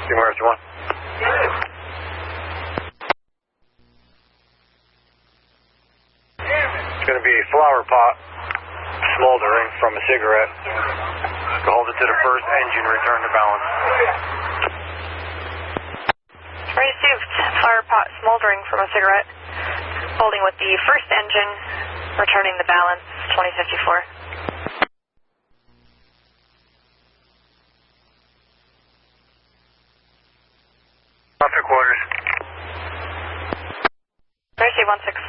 Emergency 1. It's going to be a flower pot smoldering from a cigarette. Hold it to the first engine, return to balance. Received flower pot smoldering from a cigarette. Holding with the first engine, returning the balance, 2054. Off your quarters. Receive 164.